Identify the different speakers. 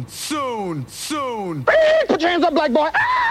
Speaker 1: soon.
Speaker 2: Put your hands up, black boy. Ah!